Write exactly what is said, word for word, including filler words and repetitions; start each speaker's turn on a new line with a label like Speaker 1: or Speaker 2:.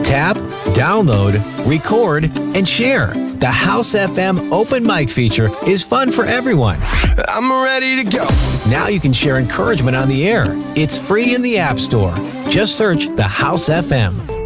Speaker 1: Tap, download, record, and share. The House F M open mic feature is fun for everyone.
Speaker 2: I'm ready to go.
Speaker 1: Now you can share encouragement on the air. It's free in the App Store. Just search the House F M.